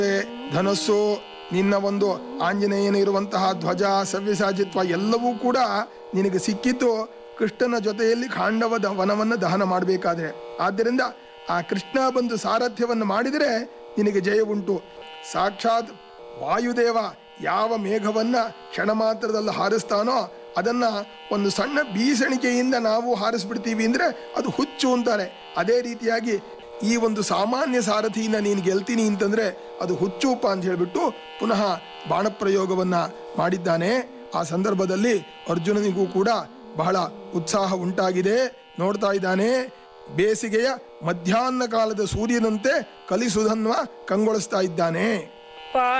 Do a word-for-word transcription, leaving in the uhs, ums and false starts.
ಧನಸ್ಸು, ನಿನ್ನ ಒಂದು ಆಂಜನೇಯನ ಇರುವಂತಹ ಧ್ವಜ, ಸವ್ಯಸಾಚಿತ್ವ ಎಲ್ಲವೂ ಕೂಡ ನಿನಗೆ ಸಿಕ್ಕಿತು ಕೃಷ್ಣನ ಜೊತೆಯಲ್ಲಿ ಖಾಂಡವದ ವನವನ್ನು ದಹನ ಮಾಡಬೇಕಾದ್ರೆ. ಆದ್ದರಿಂದ ಆ ಕೃಷ್ಣ ಬಂದು ಸಾರಥ್ಯವನ್ನು ಮಾಡಿದರೆ ನಿನಗೆ ಜಯ ಉಂಟು. ಸಾಕ್ಷಾತ್ ವಾಯುದೇವ ಯಾವ ಮೇಘವನ್ನ ಕ್ಷಣ ಮಾತ್ರದಲ್ಲಿ ಹಾರಿಸ್ತಾನೋ ಅದನ್ನ ಒಂದು ಸಣ್ಣ ಬೀಸಣಿಕೆಯಿಂದ ನಾವು ಹಾರಿಸ್ಬಿಡ್ತೀವಿ ಅಂದ್ರೆ ಅದು ಹುಚ್ಚು ಅಂತಾರೆ. ಅದೇ ರೀತಿಯಾಗಿ ಈ ಒಂದು ಸಾಮಾನ್ಯ ಸಾರಥಿಯಿಂದ ನೀನು ಗೆಲ್ತೀನಿ ಅಂತಂದ್ರೆ ಅದು ಹುಚ್ಚುಪ್ಪ ಅಂತ ಹೇಳ್ಬಿಟ್ಟು ಪುನಃ ಬಾಣಪ್ರಯೋಗವನ್ನ ಮಾಡಿದ್ದಾನೆ. ಆ ಸಂದರ್ಭದಲ್ಲಿ ಅರ್ಜುನನಿಗೂ ಕೂಡ ಬಹಳ ಉತ್ಸಾಹ ಉಂಟಾಗಿದೆ. ನೋಡ್ತಾ ಇದ್ದಾನೆ, ಬೇಸಿಗೆಯ ಮಧ್ಯಾಹ್ನ ಕಾಲದ ಸೂರ್ಯನಂತೆ ಕಲಿಸುವುದನ್ನು ಕಂಗೊಳಿಸ್ತಾ ಇದ್ದಾನೆ.